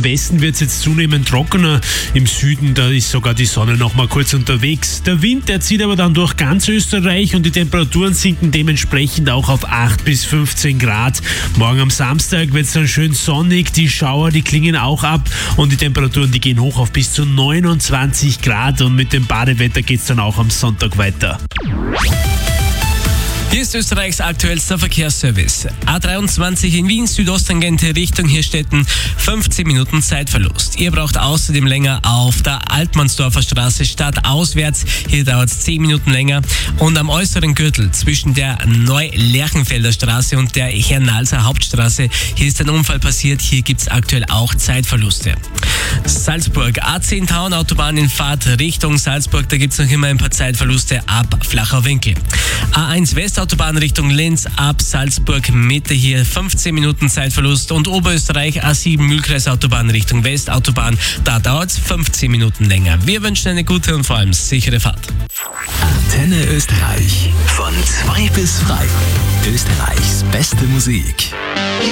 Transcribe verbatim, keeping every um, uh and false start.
im Westen wird es jetzt zunehmend trockener. Im Süden, da ist sogar die Sonne noch mal kurz unterwegs. Der Wind, der zieht aber dann durch ganz Österreich und die Temperaturen sinken dementsprechend auch auf acht bis fünfzehn Grad. Morgen am Samstag wird es dann schön sonnig. Die Schauer, die klingen auch ab und die Temperaturen, die gehen hoch auf bis zu neunundzwanzig Grad und mit dem Badewetter geht es dann auch am Sonntag weiter. Hier ist Österreichs aktuellster Verkehrsservice. A dreiundzwanzig in Wien, Südosttangente Richtung Hirstetten, fünfzehn Minuten Zeitverlust. Ihr braucht außerdem länger auf der Altmannsdorfer Straße stadtauswärts. Hier dauert es zehn Minuten länger. Und am äußeren Gürtel zwischen der Neu-Lerchenfelder Straße und der Hernalser Hauptstraße, hier ist ein Unfall passiert. Hier gibt es aktuell auch Zeitverluste. Salzburg, A zehn Town Autobahn in Fahrt Richtung Salzburg, da gibt es noch immer ein paar Zeitverluste ab Flachau-Winkel. A eins Westautobahn Richtung Linz ab Salzburg Mitte, hier fünfzehn Minuten Zeitverlust. Und Oberösterreich A sieben Mühlkreis Autobahn Richtung Westautobahn, da dauert es fünfzehn Minuten länger. Wir wünschen eine gute und vor allem sichere Fahrt. Antenne Österreich von zwei bis drei. Österreichs beste Musik.